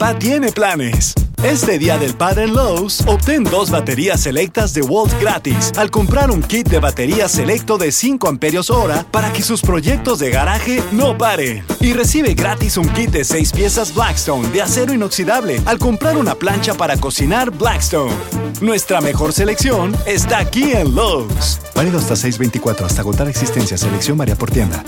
papá tiene planes. Este Día del Padre en Lowe's, obtén 2 baterías selectas de Walt gratis al comprar un kit de baterías selecto de 5 amperios hora para que sus proyectos de garaje no paren. Y recibe gratis un kit de 6 piezas Blackstone de acero inoxidable al comprar una plancha para cocinar Blackstone. Nuestra mejor selección está aquí en Lowe's. Válido hasta 6/24, hasta agotar existencia. Selección varía por tienda.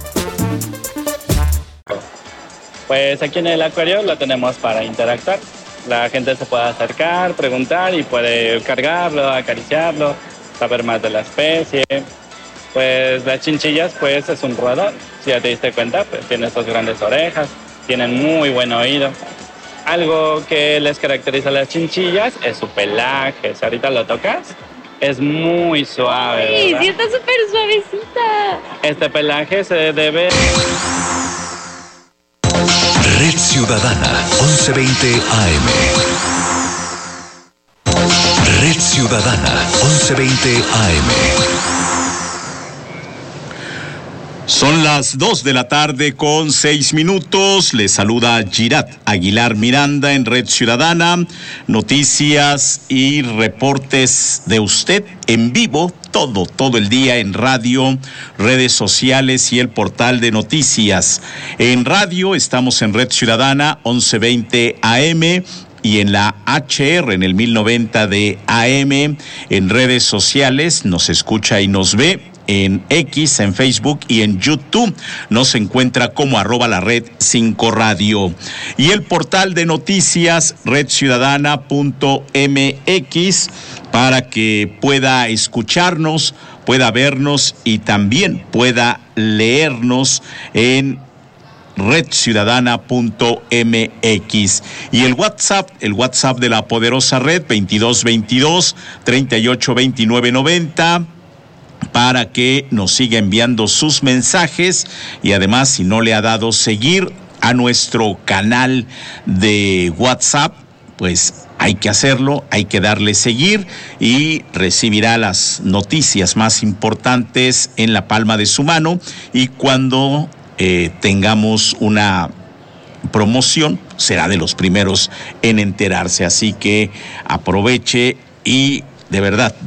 Pues aquí en el acuario lo tenemos para interactuar. La gente se puede acercar, preguntar y puede cargarlo, acariciarlo, saber más de la especie. Pues las chinchillas, pues es un roedor. Si ya te diste cuenta, pues tiene estas grandes orejas, tienen muy buen oído. Algo que les caracteriza a las chinchillas es su pelaje. Si ahorita lo tocas, es muy suave, ¿verdad? Sí, está súper suavecita. Este pelaje se debe... Red Ciudadana, 1120 AM. Red Ciudadana, 1120 AM. Son las 2:06 p.m. Les saluda Girat Aguilar Miranda en Red Ciudadana. Noticias y reportes de usted en vivo todo el día en radio, redes sociales y el portal de noticias. En radio estamos en Red Ciudadana 1120 AM. Y en la HR, en el 1090 de AM, en redes sociales, nos escucha y nos ve. En X, en Facebook y en YouTube nos encuentra como @lared5 radio. Y el portal de noticias redciudadana.mx para que pueda escucharnos, pueda vernos y también pueda leernos en redciudadana.mx. Y el WhatsApp de la poderosa red 2222-382990 para que nos siga enviando sus mensajes y además si no le ha dado seguir a nuestro canal de WhatsApp, pues hay que hacerlo, hay que darle seguir y recibirá las noticias más importantes en la palma de su mano y cuando tengamos una promoción será de los primeros en enterarse, así que aproveche y de verdad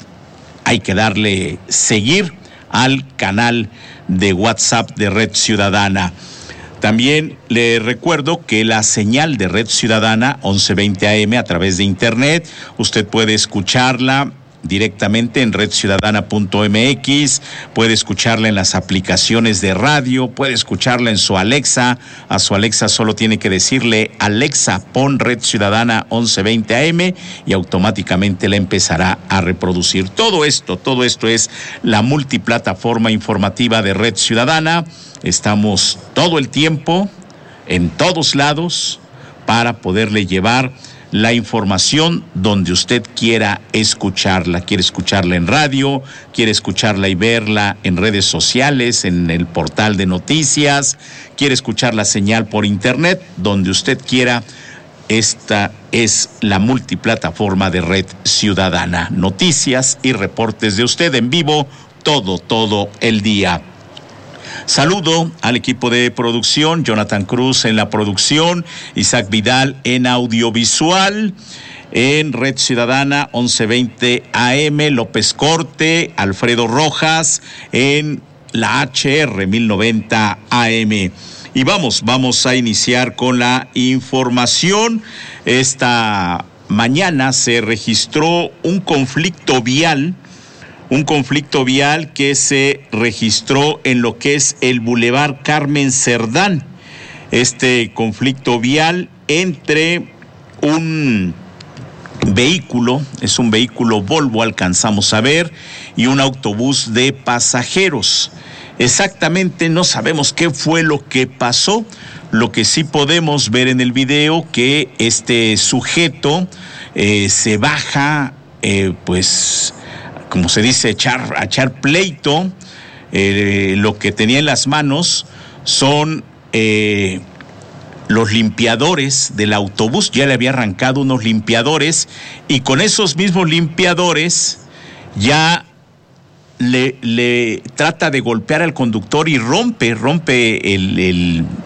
hay que darle seguir al canal de WhatsApp de Red Ciudadana. También le recuerdo que la señal de Red Ciudadana 1120 AM a través de internet, usted puede escucharla directamente en redciudadana.mx, puede escucharla en las aplicaciones de radio, puede escucharla en su Alexa. A su Alexa solo tiene que decirle: Alexa, pon Red Ciudadana 1120 AM y automáticamente la empezará a reproducir. Todo esto es la multiplataforma informativa de Red Ciudadana. Estamos todo el tiempo, en todos lados, para poderle llevar la información donde usted quiera escucharla. Quiere escucharla en radio, quiere escucharla y verla en redes sociales, en el portal de noticias, quiere escuchar la señal por internet, donde usted quiera. Esta es la multiplataforma de Red Ciudadana. Noticias y reportes de usted en vivo todo el día. Saludo al equipo de producción, Jonathan Cruz en la producción, Isaac Vidal en audiovisual, en Red Ciudadana 1120 AM, López Corte, Alfredo Rojas en la HR 1090 AM. Y vamos a iniciar con la información. Esta mañana se registró un conflicto vial que se registró en lo que es el Boulevard Carmen Cerdán. Este conflicto vial entre un vehículo, es un vehículo Volvo, alcanzamos a ver, y un autobús de pasajeros. Exactamente no sabemos qué fue lo que pasó. Lo que sí podemos ver en el video que este sujeto se baja, pues como se dice, echar pleito. Lo que tenía en las manos son los limpiadores del autobús. Ya le había arrancado unos limpiadores y con esos mismos limpiadores ya le trata de golpear al conductor y rompe